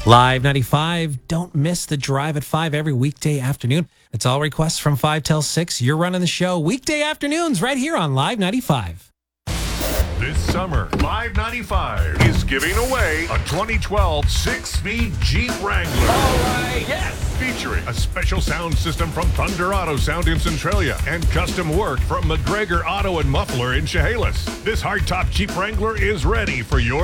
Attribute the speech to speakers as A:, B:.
A: Live 95. Don't miss the drive at 5 every weekday afternoon. It's all requests from 5 till 6. You're running the show weekday afternoons right here on Live 95.
B: This summer, Live 95 is giving away a 2012 six-speed Jeep Wrangler.
C: All right, yes!
B: Featuring a special sound system from Thunder Auto Sound in Centralia and custom work from McGregor Auto and Muffler in Chehalis. This hardtop Jeep Wrangler is ready for your